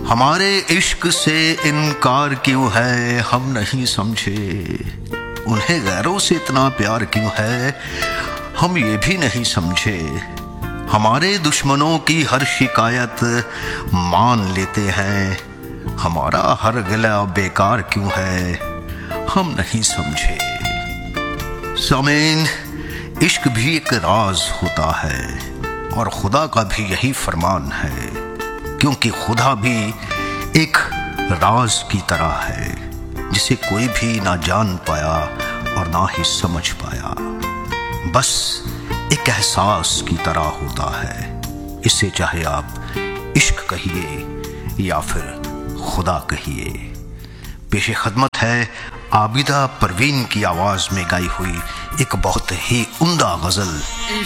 हमारे इश्क से इनकार क्यों है हम नहीं समझे, उन्हें गैरों से इतना प्यार क्यों है हम ये भी नहीं समझे। हमारे दुश्मनों की हर शिकायत मान लेते हैं, हमारा हर गिला बेकार क्यों है हम नहीं समझे। सामीन, इश्क भी एक राज होता है और खुदा का भी यही फरमान है, क्योंकि खुदा भी एक राज की तरह है जिसे कोई भी ना जान पाया और ना ही समझ पाया, बस एक एहसास की तरह होता है। इसे चाहे आप इश्क कहिए या फिर खुदा कहिए। पेशे खदमत है आबिदा परवीन की आवाज में गाई हुई एक बहुत ही उम्दा गजल।